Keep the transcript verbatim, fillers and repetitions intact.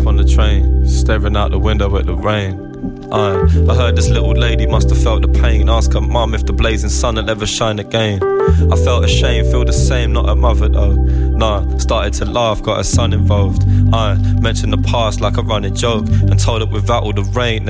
up on the train, staring out the window at the rain. I, I heard this little lady must have felt the pain. Ask her mum if the blazing sun will ever shine again. I felt ashamed, feel the same, not a mother though. Nah, started to laugh, got her son involved. I mentioned the past like a running joke, and told her without all the rain